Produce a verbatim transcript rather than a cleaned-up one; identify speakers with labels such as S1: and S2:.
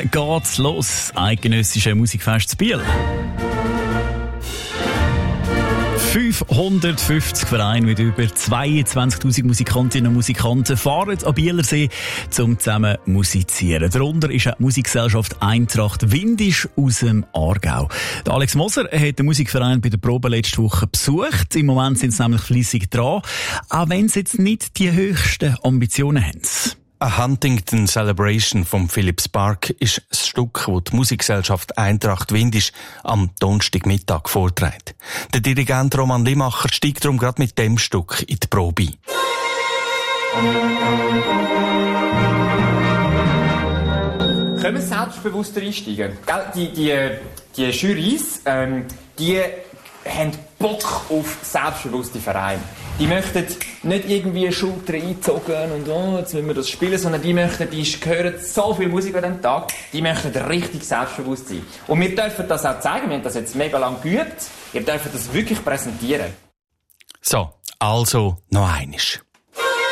S1: geht's los. Eidgenössische Musikfest zu Biel. fünfhundertfünfzig Vereine mit über zweiundzwanzigtausend Musikantinnen und Musikanten fahren am Bielersee, um zusammen zu musizieren. Darunter ist auch die Musikgesellschaft Eintracht Windisch aus dem Aargau. Der Alex Moser hat den Musikverein bei der Probe letzte Woche besucht. Im Moment sind sie nämlich fleissig dran, auch wenn sie jetzt nicht die höchsten Ambitionen haben.
S2: A Huntington Celebration vom Philip Spark ist das Stück, das die Musikgesellschaft Eintracht Windisch am Donnerstagmittag vorträgt. Der Dirigent Roman Limacher steigt darum gerade mit dem Stück in die Probe ein.
S3: Können wir selbstbewusst einsteigen? Die, die, die Jurys, ähm, die haben Bock auf selbstbewusste Vereine. Die möchten nicht irgendwie Schulter einzogen und oh, jetzt müssen wir das spielen, sondern die möchten, die hören so viel Musik an diesem Tag, die möchten richtig selbstbewusst sein. Und wir dürfen das auch zeigen, wir haben das jetzt mega lang geübt, ihr dürft das wirklich präsentieren.
S2: So, also noch einmal.